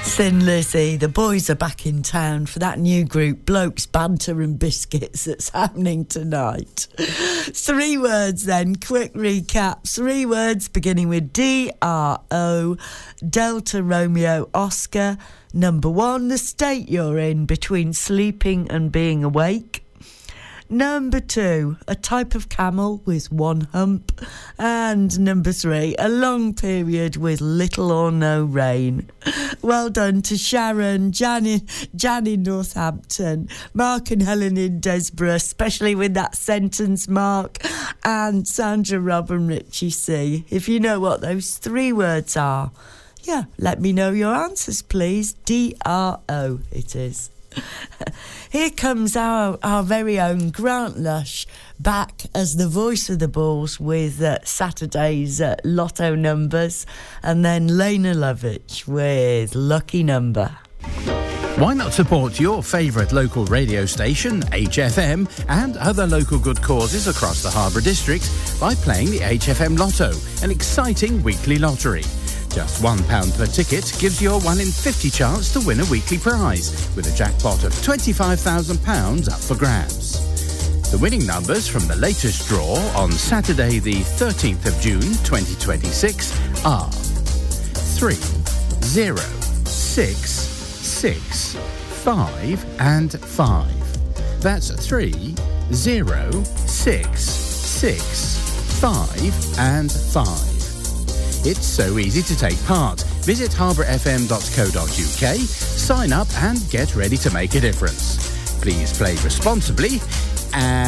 Thin Lizzy, the boys are back in town for that new group, Blokes, Banter and Biscuits, that's happening tonight. 3 words then, quick recap. 3 words beginning with DRO, Delta Romeo Oscar. Number 1, the state you're in between sleeping and being awake. Number 2, a type of camel with 1 hump. And number 3, a long period with little or no rain. Well done to Sharon, Jan in Northampton, Mark and Helen in Desborough, especially with that sentence mark, and Sandra, Rob and Richie C. If you know what those 3 words are, yeah, let me know your answers, please. DRO it is. Here comes our very own Grant Lush back as the voice of the Bulls with Saturday's lotto numbers, and then Lena Lovitch with Lucky Number. Why not support your favourite local radio station, HFM, and other local good causes across the Harbour District by playing the HFM Lotto, an exciting weekly lottery. Just £1 per ticket gives you a 1 in 50 chance to win a weekly prize, with a jackpot of £25,000 up for grabs. The winning numbers from the latest draw on Saturday the 13th of June 2026 are 3, 0, 6, 6, 5 and 5. That's 3, 0, 6, 6, 5 and 5. It's so easy to take part. Visit harbourfm.co.uk, sign up and get ready to make a difference. Please play responsibly and